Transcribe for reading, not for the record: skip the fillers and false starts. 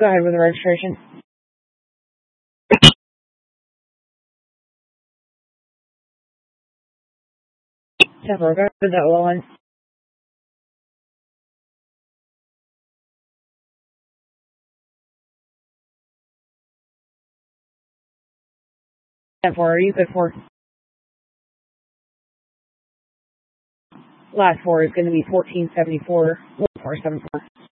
Go ahead with the registration. 10-4, go ahead with the OLN. 10-4, are you good for? Last 4 is going to be 1474, 1474.